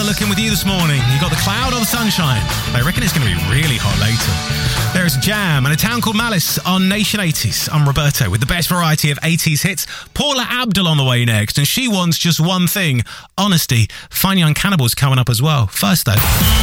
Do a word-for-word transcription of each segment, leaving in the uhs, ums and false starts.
looking with you this morning? You got the cloud or the sunshine? I reckon it's going to be really hot later. There's Jam and A Town Called Malice on Nation eighties. I'm Roberto with the best variety of eighties hits. Paula Abdul on the way next, and she wants just one thing: honesty. Fine Young Cannibals coming up as well. First though,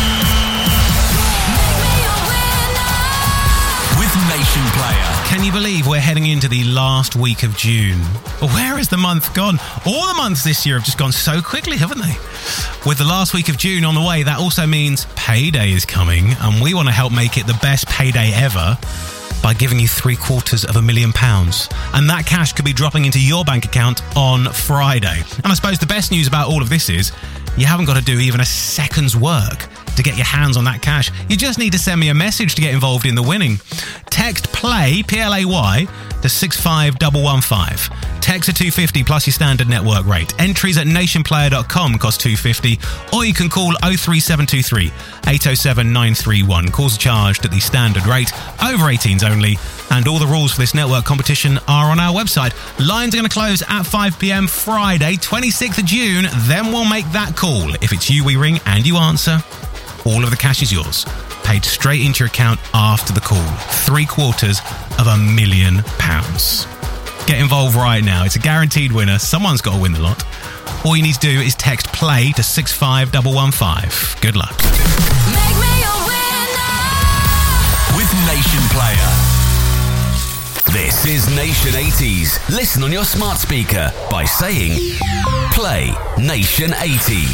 Nation Player. Can you believe we're heading into the last week of June? Where has the month gone? All the months this year have just gone so quickly, haven't they? With the last week of June on the way, that also means payday is coming, and we want to help make it the best payday ever by giving you three quarters of a million pounds. And that cash could be dropping into your bank account on Friday. And I suppose the best news about all of this is you haven't got to do even a second's work to get your hands on that cash. You just need to send me a message to get involved in the winning. Text PLAY, P L A Y, to six five one one five. Text at two fifty plus your standard network rate. Entries at nationplayer dot com cost two fifty, or you can call oh three seven two three, eight oh seven nine three one. Calls are charged at the standard rate, over eighteens only, and all the rules for this network competition are on our website. Lines are going to close at five p.m. Friday, twenty-sixth of June. Then we'll make that call. If it's you we ring and you answer, all of the cash is yours, paid straight into your account after the call. Three quarters of a million pounds. Get involved right now. It's a guaranteed winner. Someone's got to win the lot. All you need to do is text PLAY to six five one one five. Good luck. Make me a winner with Nation Player. This is Nation eighties. Listen on your smart speaker by saying Play Nation eighties.